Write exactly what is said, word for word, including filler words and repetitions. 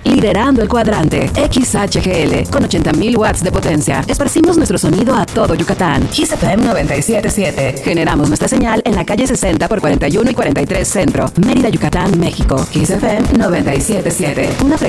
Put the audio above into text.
liderando el cuadrante. X H G L, con ochenta mil watts de potencia. Esparcimos nuestro sonido a todo Yucatán. Kiss F M noventa y siete punto siete. Generamos nuestra señal en la calle sesenta por cuarenta y uno y cuarenta y tres Centro, Mérida, Yucatán, México. Kiss F M noventa y siete punto siete. Una